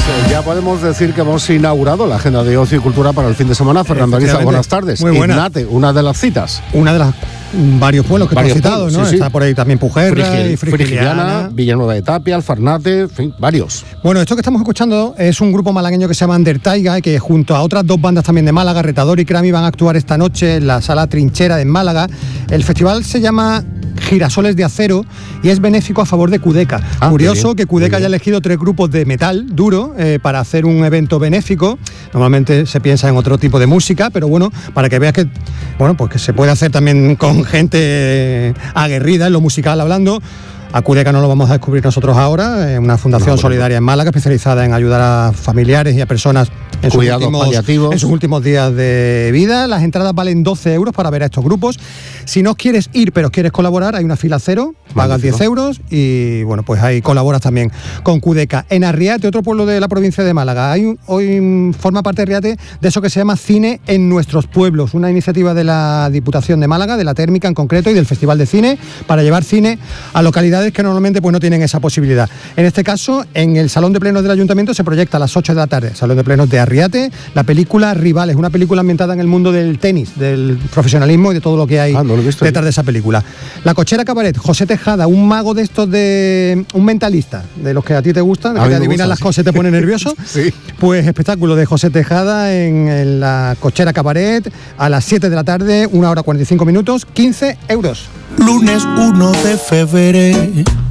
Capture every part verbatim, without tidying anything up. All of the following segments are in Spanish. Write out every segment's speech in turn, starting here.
Eh, ya podemos decir que hemos inaugurado la agenda de ocio y cultura para el fin de semana. Fernando Ariza, buenas tardes. Muy buena. Ignate, una de las citas. Una de las varios pueblos que varios hemos citado, pueblos, ¿no? sí, sí. Está por ahí también Pujerra, Frigil, y Frigiliana. Frigiliana, Villanueva de Tapia, Alfarnate, en fin, varios. Bueno, esto que estamos escuchando es un grupo malagueño que se llama Undertaiga, que junto a otras dos bandas también de Málaga, Retador y Crami, van a actuar esta noche en la Sala Trinchera de Málaga. El festival se llama Girasoles de Acero y es benéfico a favor de Cudeca. Ah, Curioso que Cudeca haya elegido tres grupos de metal duro eh, para hacer un evento benéfico. Normalmente se piensa en otro tipo de música, pero bueno, para que veas que, bueno, pues que se puede hacer también con gente aguerrida en lo musical hablando. A Cudeca no lo vamos a descubrir nosotros ahora, es una fundación no, solidaria en Málaga especializada en ayudar a familiares y a personas en sus, últimos, en sus últimos días de vida. Las entradas valen doce euros para ver a estos grupos. Si no quieres ir pero quieres colaborar, hay una fila cero, pagas diez euros y bueno, pues ahí colaboras también con Cudeca. En Arriate, otro pueblo de la provincia de Málaga, hay un, hoy forma parte de Arriate de eso que se llama Cine en Nuestros Pueblos, una iniciativa de la Diputación de Málaga, de la Térmica en concreto y del Festival de Cine, para llevar cine a localidades que normalmente pues no tienen esa posibilidad. En este caso, en el Salón de Plenos del Ayuntamiento se proyecta a las ocho de la tarde, Salón de Plenos de Arriate, la película Rivales, una película ambientada en el mundo del tenis, del profesionalismo y de todo lo que hay ah, no lo he visto detrás ahí de esa película. La Cochera Cabaret, José Tejada, un mago de estos de... un mentalista, de los que a ti te gustan, de que te adivinan las cosas y te pone nervioso. Sí. Pues espectáculo de José Tejada en, en la Cochera Cabaret a las siete de la tarde, una hora cuarenta y cinco minutos, quince euros. Lunes uno de febrero.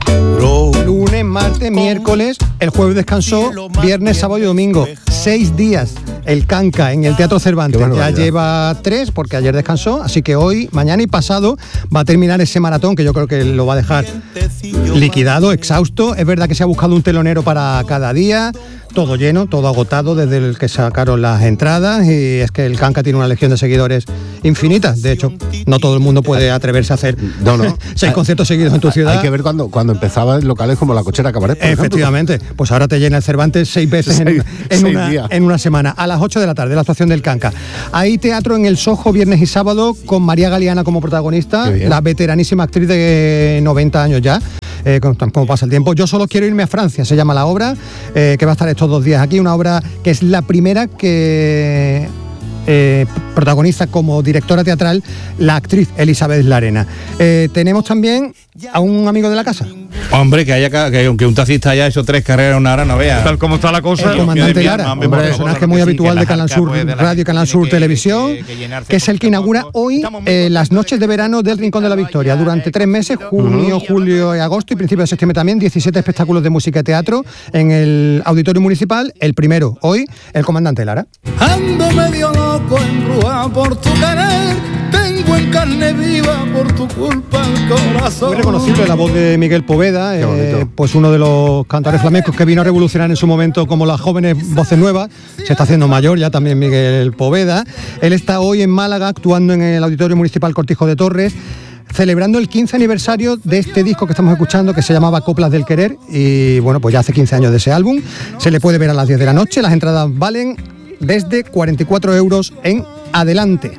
Lunes, martes, miércoles, el jueves descansó, viernes, sábado y domingo. Seis días el Canca en el Teatro Cervantes. Ya lleva tres porque ayer descansó, así que hoy, mañana y pasado va a terminar ese maratón que yo creo que lo va a dejar liquidado, exhausto. Es verdad que se ha buscado un telonero para cada día. Todo lleno, todo agotado desde el que sacaron las entradas y es que el Canca tiene una legión de seguidores infinita. De hecho, no todo el mundo puede atreverse a hacer no, no. seis conciertos seguidos en tu ciudad. Hay que ver cuando, cuando empezaba en locales como la Cochera Cabaret, por Efectivamente, ejemplo. Pues ahora te llena el Cervantes seis veces seis, en, en, seis una, en una semana. A las ocho de la tarde, la actuación del Canca. Hay teatro en el Sojo viernes y sábado con María Galeana como protagonista, la veteranísima actriz de noventa años ya. Eh, como pasa el tiempo. Yo solo quiero irme a Francia, se llama la obra, eh, que va a estar estos dos días aquí, una obra que es la primera que eh, protagoniza como directora teatral la actriz Elizabeth Larena. Eh, tenemos también a un amigo de la casa. Hombre, que haya que, que un taxista haya hecho tres carreras en una hora, no vea. Tal como está la cosa. El comandante Lara, un personaje muy habitual de Canal Sur Radio y Canal Sur Televisión, que es el que inaugura hoy eh, las noches de verano del Rincón de la Victoria. Durante tres meses, junio, uh-huh. julio y agosto y principios de septiembre también, diecisiete espectáculos de música y teatro en el Auditorio Municipal. El primero, hoy, el comandante Lara. Ando medio loco, embrujado por tu querer, tengo en carne viva por tu culpa el corazón. Muy reconocible la voz de Miguel Poveda, eh, pues uno de los cantadores flamencos que vino a revolucionar en su momento como las jóvenes voces nuevas. Se está haciendo mayor ya también Miguel Poveda. Él está hoy en Málaga actuando en el Auditorio Municipal Cortijo de Torres, celebrando el quince aniversario de este disco que estamos escuchando, que se llamaba Coplas del Querer, y bueno, pues ya hace quince años de ese álbum. Se le puede ver a las diez de la noche, las entradas valen desde cuarenta y cuatro euros en adelante.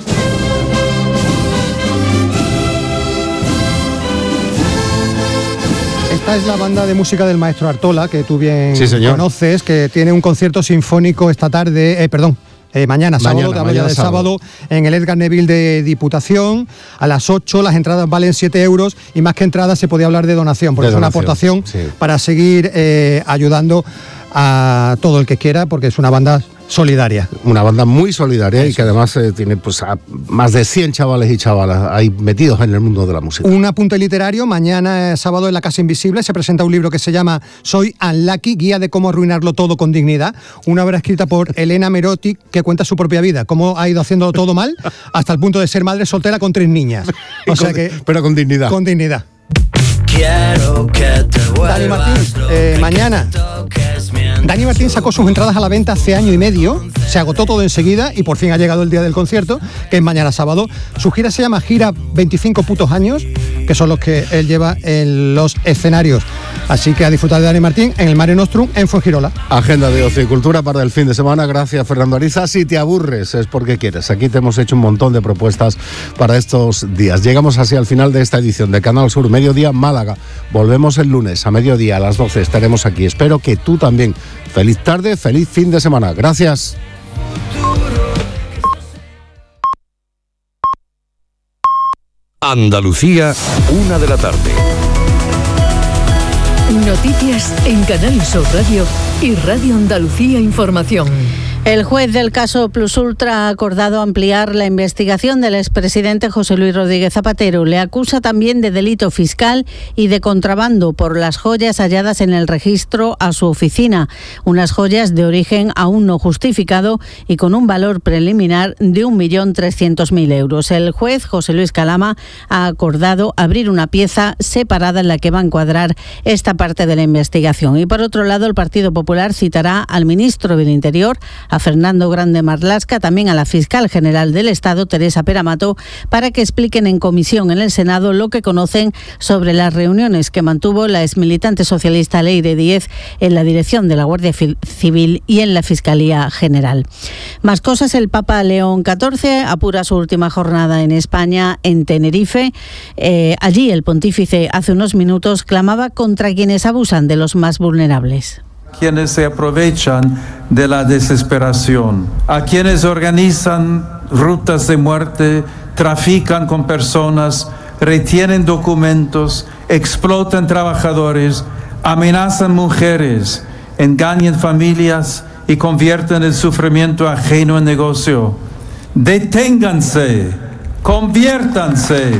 Esta es la banda de música del maestro Artola, que tú bien sí, conoces, que tiene un concierto sinfónico esta tarde, eh, perdón, Eh, mañana, mañana, sábado, te hablo ya de sábado. sábado, en el Edgar Neville de Diputación, a las ocho, las entradas valen siete euros y más que entradas se podía hablar de donación, porque de es donación, una aportación sí. para seguir eh, ayudando a todo el que quiera, porque es una banda solidaria. Una banda muy solidaria Eso. y que además eh, tiene pues a más de cien chavales y chavalas ahí metidos en el mundo de la música. Un apunte literario, mañana sábado en la Casa Invisible se presenta un libro que se llama Soy Unlucky, guía de cómo arruinarlo todo con dignidad, una obra escrita por Elena Merotti que cuenta su propia vida, cómo ha ido haciéndolo todo mal hasta el punto de ser madre soltera con tres niñas. O sea que, pero con dignidad. Con dignidad. Quiero que te Dani Martín, eh, mañana. Dani Martín sacó sus entradas a la venta hace año y medio, se agotó todo enseguida y por fin ha llegado el día del concierto, que es mañana sábado. Su gira se llama Gira veinticinco putos años, que son los que él lleva en los escenarios. Así que a disfrutar de Dani Martín en el Mare Nostrum en Fuengirola. Agenda de ocio y cultura para el fin de semana. Gracias, Fernando Ariza. Si te aburres es porque quieres. Aquí te hemos hecho un montón de propuestas para estos días. Llegamos así al final de esta edición de Canal Sur Mediodía Málaga. Volvemos el lunes a mediodía a las doce. Estaremos aquí. Espero que tú también Feliz tarde, feliz fin de semana. Gracias. Andalucía, una de la tarde. Noticias en Canal Sur Radio y Radio Andalucía Información. El juez del caso Plus Ultra ha acordado ampliar la investigación del expresidente José Luis Rodríguez Zapatero. Le acusa también de delito fiscal y de contrabando por las joyas halladas en el registro a su oficina. Unas joyas de origen aún no justificado y con un valor preliminar de un millón trescientos mil euros. El juez José Luis Calama ha acordado abrir una pieza separada en la que va a encuadrar esta parte de la investigación. Y por otro lado, el Partido Popular citará al ministro del Interior, a Fernando Grande Marlaska, también a la fiscal general del Estado, Teresa Peramato, para que expliquen en comisión en el Senado lo que conocen sobre las reuniones que mantuvo la exmilitante socialista Leire Díez en la dirección de la Guardia Civil y en la Fiscalía General. Más cosas, el Papa León catorce apura su última jornada en España, en Tenerife. Eh, allí el pontífice hace unos minutos clamaba contra quienes abusan de los más vulnerables. Quienes se aprovechan de la desesperación, a quienes organizan rutas de muerte, trafican con personas, retienen documentos, explotan trabajadores, amenazan mujeres, engañan familias y convierten el sufrimiento ajeno en negocio. Deténganse, conviértanse.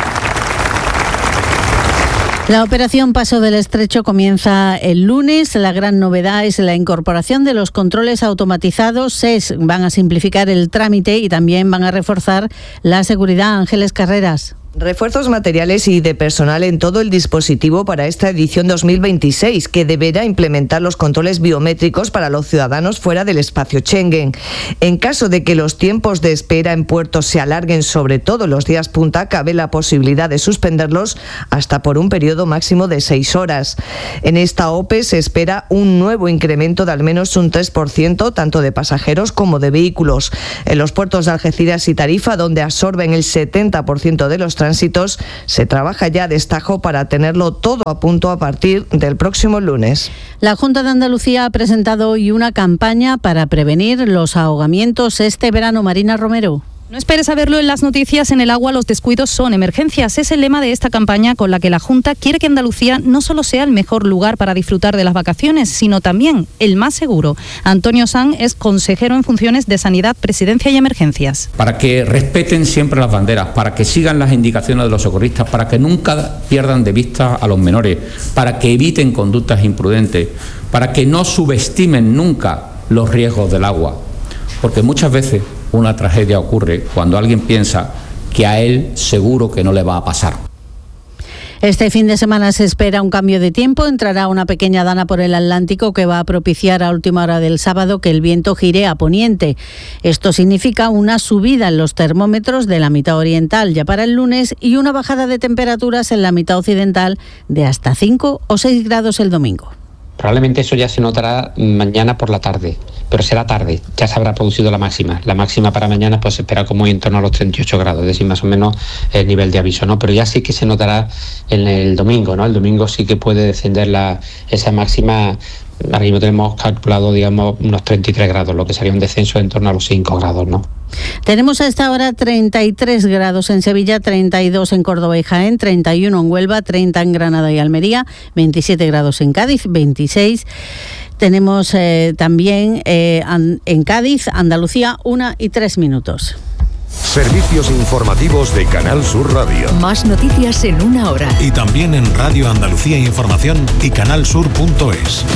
La operación Paso del Estrecho comienza el lunes. La gran novedad es la incorporación de los controles automatizados. S E S van a simplificar el trámite y también van a reforzar la seguridad. Ángeles Carreras. Refuerzos materiales y de personal en todo el dispositivo para esta edición dos mil veintiséis, que deberá implementar los controles biométricos para los ciudadanos fuera del espacio Schengen. En caso de que los tiempos de espera en puertos se alarguen, sobre todo los días punta, cabe la posibilidad de suspenderlos hasta por un periodo máximo de seis horas. En esta O P E se espera un nuevo incremento de al menos un tres por ciento, tanto de pasajeros como de vehículos. En los puertos de Algeciras y Tarifa, donde absorben el setenta por ciento de los tránsitos, se trabaja ya a destajo para tenerlo todo a punto a partir del próximo lunes. La Junta de Andalucía ha presentado hoy una campaña para prevenir los ahogamientos este verano. Marina Romero. No esperes a verlo en las noticias. En el agua los descuidos son emergencias. Es el lema de esta campaña con la que la Junta quiere que Andalucía no solo sea el mejor lugar para disfrutar de las vacaciones, sino también el más seguro. Antonio Sanz es consejero en funciones de Sanidad, Presidencia y Emergencias. Para que respeten siempre las banderas, para que sigan las indicaciones de los socorristas, para que nunca pierdan de vista a los menores, para que eviten conductas imprudentes, para que no subestimen nunca los riesgos del agua. Porque muchas veces una tragedia ocurre cuando alguien piensa que a él seguro que no le va a pasar. Este fin de semana se espera un cambio de tiempo. Entrará una pequeña dana por el Atlántico que va a propiciar a última hora del sábado que el viento gire a poniente. Esto significa una subida en los termómetros de la mitad oriental ya para el lunes y una bajada de temperaturas en la mitad occidental de hasta cinco o seis grados el domingo. Probablemente eso ya se notará mañana por la tarde, pero será tarde, ya se habrá producido la máxima. La máxima para mañana pues se espera como en torno a los treinta y ocho grados, es decir, más o menos el nivel de aviso, ¿no? Pero ya sí que se notará en el domingo, ¿no? El domingo sí que puede descender la, esa máxima. Ahora mismo tenemos calculado, digamos, unos treinta y tres grados, lo que sería un descenso en torno a los cinco grados, ¿no? Tenemos a esta hora treinta y tres grados en Sevilla, treinta y dos en Córdoba y Jaén, treinta y uno en Huelva, treinta en Granada y Almería, veintisiete grados en Cádiz, veintiséis. Tenemos eh, también eh, en Cádiz, Andalucía, una y tres minutos. Servicios informativos de Canal Sur Radio. Más noticias en una hora. Y también en Radio Andalucía Información y canalsur punto es.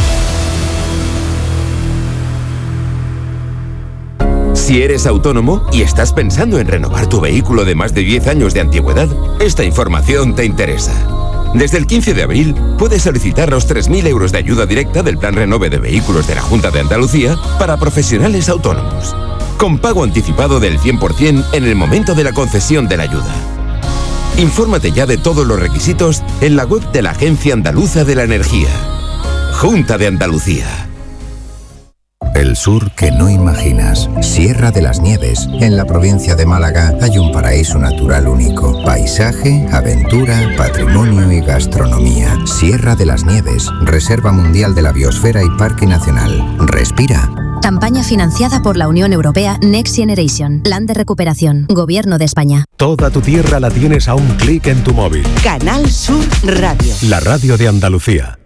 Si eres autónomo y estás pensando en renovar tu vehículo de más de diez años de antigüedad, esta información te interesa. Desde el quince de abril puedes solicitar los tres mil euros de ayuda directa del Plan Renove de Vehículos de la Junta de Andalucía para profesionales autónomos, con pago anticipado del cien por ciento en el momento de la concesión de la ayuda. Infórmate ya de todos los requisitos en la web de la Agencia Andaluza de la Energía. Junta de Andalucía. el sur que no imaginas. Sierra de las Nieves. En la provincia de Málaga hay un paraíso natural único. Paisaje, aventura, patrimonio y gastronomía. Sierra de las Nieves, Reserva Mundial de la Biosfera y Parque Nacional. Respira. Campaña financiada por la Unión Europea Next Generation. Plan de recuperación. Gobierno de España. Toda tu tierra la tienes a un clic en tu móvil. Canal Sur Radio. La radio de Andalucía.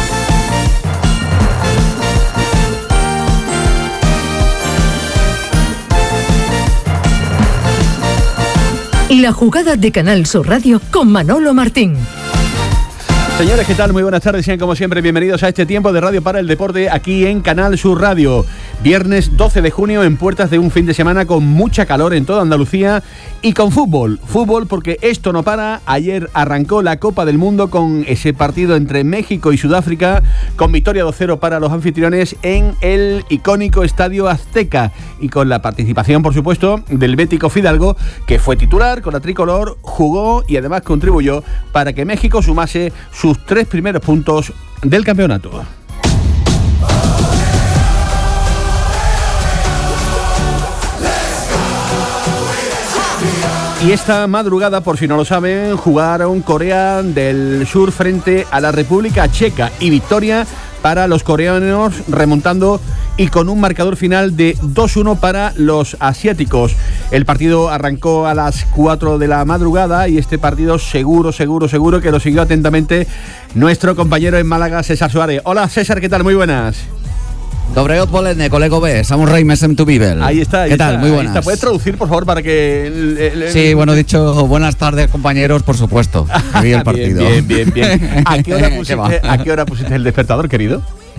La jugada de Canal Sur Radio con Manolo Martín. Señores, ¿qué tal? Muy buenas tardes, sean como siempre bienvenidos a este tiempo de Radio para el Deporte aquí en Canal Sur Radio. Viernes doce de junio en puertas de un fin de semana con mucha calor en toda Andalucía y con fútbol. Fútbol porque esto no para. Ayer arrancó la Copa del Mundo con ese partido entre México y Sudáfrica con victoria dos cero para los anfitriones en el icónico Estadio Azteca y con la participación, por supuesto, del bético Fidalgo, que fue titular con la tricolor, jugó y además contribuyó para que México sumase sus tres primeros puntos del campeonato. Y esta madrugada, por si no lo saben, jugaron Corea del Sur frente a la República Checa y victoria para los coreanos, remontando y con un marcador final de dos uno para los asiáticos. El partido arrancó a las cuatro de la madrugada y este partido seguro, seguro, seguro que lo siguió atentamente nuestro compañero en Málaga, César Suárez. Hola César, ¿qué tal? Muy buenas. Dobre odpoledne, kolego B, Samus Rey Mesem tu Bibel. Ahí está, ahí ¿Qué tal? Está, Muy buenas. Está. ¿Puedes traducir, por favor, para que... El, el, el... Sí, bueno, dicho, buenas tardes, compañeros, por supuesto. Vi el partido. Bien, bien, bien, bien. ¿A qué hora pusiste, ¿a qué hora pusiste el despertador, querido?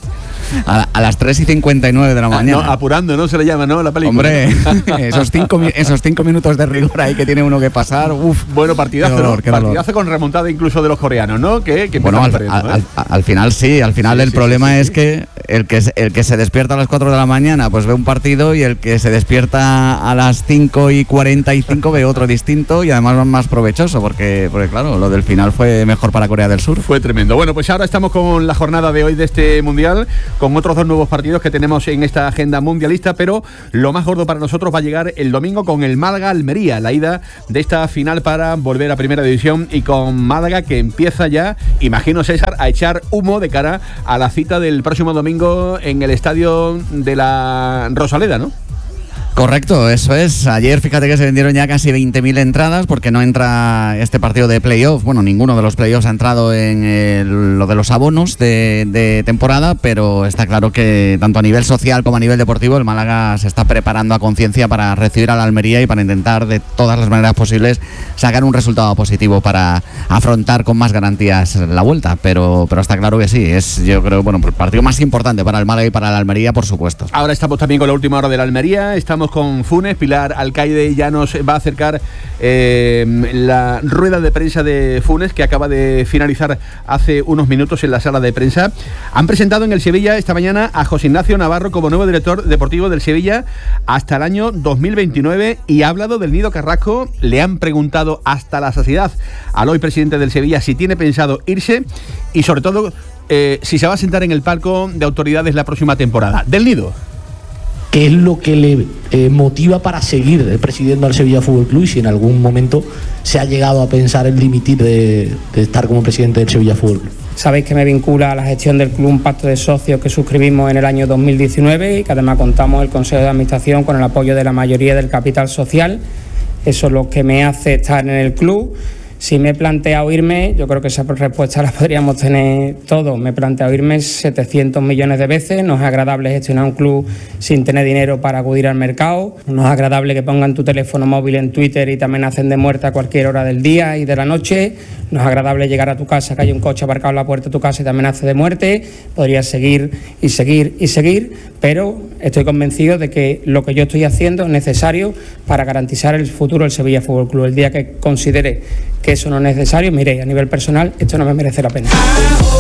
A, a las tres y cincuenta y nueve de la mañana. Ah, no, apurando, ¿no? Se le llama, ¿no? La película. Hombre, esos, cinco, esos cinco minutos de rigor ahí que tiene uno que pasar, uff. Bueno, partidazo, dolor, ¿no? Partidazo con remontada incluso de los coreanos, ¿no? Que, que bueno, al, perdiendo, al, ¿eh? al, al final sí, al final sí, el sí, problema sí, sí, es sí. que el, que el que se despierta a las cuatro de la mañana pues ve un partido y el que se despierta a las cinco y cuarenta y cinco ve otro distinto y además más provechoso porque, porque claro, lo del final fue mejor para Corea del Sur. Fue tremendo. Bueno, pues ahora estamos con la jornada de hoy de este Mundial, con otros dos nuevos partidos partidos que tenemos en esta agenda mundialista, pero lo más gordo para nosotros va a llegar el domingo con el Málaga-Almería, la ida de esta final para volver a Primera División y con Málaga que empieza ya, imagino César, a echar humo de cara a la cita del próximo domingo en el estadio de la Rosaleda, ¿no? Correcto, eso es. Ayer fíjate que se vendieron ya casi veinte mil entradas porque no entra este partido de playoff. Bueno, ninguno de los playoffs ha entrado en el, lo de los abonos de, de temporada, pero está claro que tanto a nivel social como a nivel deportivo el Málaga se está preparando a conciencia para recibir a la Almería y para intentar de todas las maneras posibles sacar un resultado positivo para afrontar con más garantías la vuelta. Pero, pero está claro que sí, es yo creo bueno el partido más importante para el Málaga y para la Almería, por supuesto. Ahora estamos también con la última hora de la Almería, estamos con Funes. Pilar Alcaide ya nos va a acercar eh, la rueda de prensa de Funes, que acaba de finalizar hace unos minutos en la sala de prensa. Han presentado en el Sevilla esta mañana a José Ignacio Navarro como nuevo director deportivo del Sevilla hasta el año dos mil veintinueve y ha hablado del Nido Carrasco. Le han preguntado hasta la saciedad al hoy presidente del Sevilla si tiene pensado irse y sobre todo eh, si se va a sentar en el palco de autoridades la próxima temporada. Del Nido. ¿Qué es lo que le eh, motiva para seguir presidiendo al Sevilla Fútbol Club y si en algún momento se ha llegado a pensar en dimitir de, de estar como presidente del Sevilla Fútbol Club? Sabéis que me vincula a la gestión del club un pacto de socios que suscribimos en el año dos mil diecinueve y que además contamos el Consejo de Administración con el apoyo de la mayoría del capital social. Eso es lo que me hace estar en el club. Si me he planteado irme, yo creo que esa respuesta la podríamos tener todos. Me he planteado irme setecientos millones de veces. No es agradable gestionar un club sin tener dinero para acudir al mercado. No es agradable que pongan tu teléfono móvil en Twitter y te amenacen de muerte a cualquier hora del día y de la noche. No es agradable llegar a tu casa, que haya un coche aparcado en la puerta de tu casa y te amenace de muerte. Podrías seguir y seguir y seguir, pero estoy convencido de que lo que yo estoy haciendo es necesario para garantizar el futuro del Sevilla Fútbol Club. El día que considere que eso no es necesario, mire, a nivel personal, esto no me merece la pena.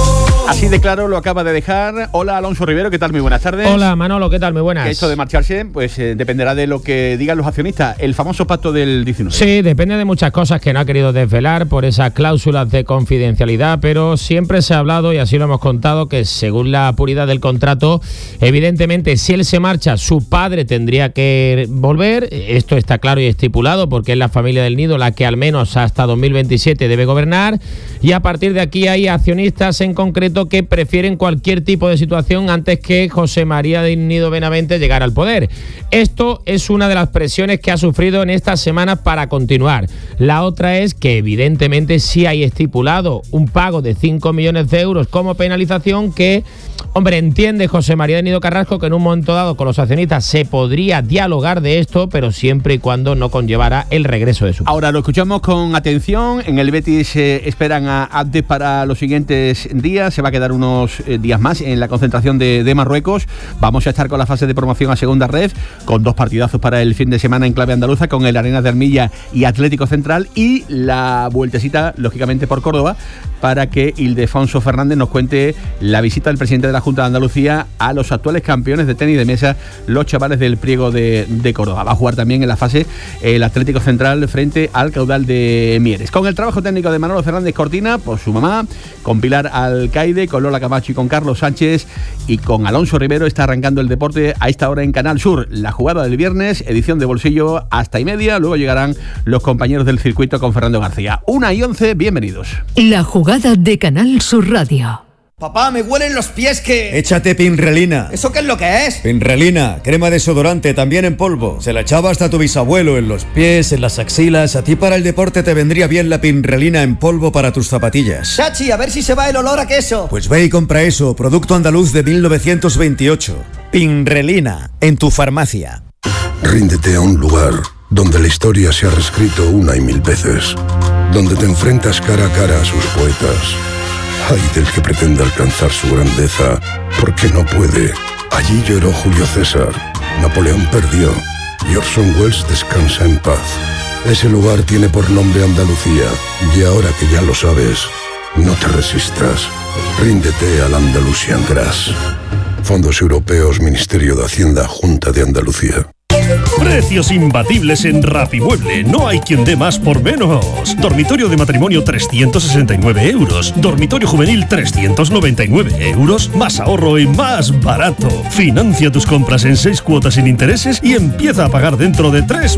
Así de claro lo acaba de dejar. Hola, Alonso Rivero, ¿qué tal? Muy buenas tardes. Hola, Manolo, ¿qué tal? Muy buenas. Que esto de marcharse, pues eh, dependerá de lo que digan los accionistas. El famoso pacto del diecinueve. Sí, depende de muchas cosas que no ha querido desvelar por esas cláusulas de confidencialidad, pero siempre se ha hablado, y así lo hemos contado, que según la puridad del contrato, evidentemente, si él se marcha, su padre tendría que volver. Esto está claro y estipulado porque es la familia del Nido la que al menos hasta dos mil veintisiete debe gobernar, y a partir de aquí hay accionistas en concreto que prefieren cualquier tipo de situación antes que José María del Nido Benavente llegar al poder. Esto es una de las presiones que ha sufrido en estas semanas para continuar. La otra es que evidentemente sí hay estipulado un pago de cinco millones de euros como penalización que, hombre, entiende José María del Nido Carrasco que en un momento dado con los accionistas se podría dialogar de esto, pero siempre y cuando no conllevara el regreso de su padre. Ahora lo escuchamos con atención. En el Betis eh, esperan a Abde para los siguientes días. Se va a quedar unos eh, días más en la concentración de, de Marruecos. Vamos a estar con la fase de promoción a segunda red, con dos partidazos para el fin de semana en clave andaluza, con el Arenas de Armilla y Atlético Central, y la vueltecita, lógicamente, por Córdoba, para que Ildefonso Fernández nos cuente la visita del presidente de la Junta de Andalucía a los actuales campeones de tenis de mesa, los chavales del Priego de, de Córdoba. Va a jugar también en la fase el Atlético Central frente al Caudal de Mieres. Con el trabajo técnico de Manolo Fernández Cortina, por su mamá, con Pilar Alcaide, con Lola Camacho y con Carlos Sánchez, y con Alonso Rivero, está arrancando el deporte a esta hora en Canal Sur. La jugada del viernes, edición de bolsillo hasta y media, luego llegarán los compañeros del circuito con Fernando García. Una y once, bienvenidos. La jugada de Canal Sur Radio. Papá, me huelen los pies que... Échate Pinrelina. ¿Eso qué es lo que es? Pinrelina, crema desodorante, también en polvo. Se la echaba hasta tu bisabuelo, en los pies, en las axilas. A ti para el deporte te vendría bien la Pinrelina en polvo para tus zapatillas. Chachi, a ver si se va el olor a queso. Pues ve y compra eso, producto andaluz de mil novecientos veintiocho. Pinrelina, en tu farmacia. Ríndete a un lugar donde la historia se ha reescrito una y mil veces. Donde te enfrentas cara a cara a sus poetas. Ay del que pretenda alcanzar su grandeza, porque no puede. Allí lloró Julio César, Napoleón perdió y Orson Welles descansa en paz. Ese lugar tiene por nombre Andalucía, y ahora que ya lo sabes, no te resistas. Ríndete al Andalusian Grass. Fondos Europeos, Ministerio de Hacienda, Junta de Andalucía. Precios imbatibles en Rapimueble. No hay quien dé más por menos. Dormitorio de matrimonio trescientos sesenta y nueve euros. Dormitorio juvenil trescientos noventa y nueve euros. Más ahorro y más barato. Financia tus compras en seis cuotas sin intereses y empieza a pagar dentro de tres